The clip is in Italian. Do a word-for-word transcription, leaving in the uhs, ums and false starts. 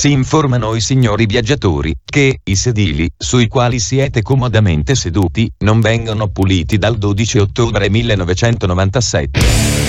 Si informano i signori viaggiatori che i sedili sui quali siete comodamente seduti non vengono puliti dal dodici ottobre millenovecentonovantasette.